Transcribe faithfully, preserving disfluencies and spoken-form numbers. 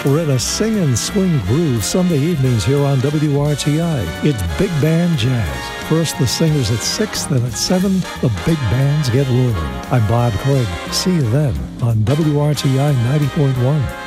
We're in a sing and swing groove Sunday evenings here on W R T I. It's Big Band Jazz. First the singers at six, then at seven, the big bands get rolling. I'm Bob Craig. See you then on W R T I ninety point one.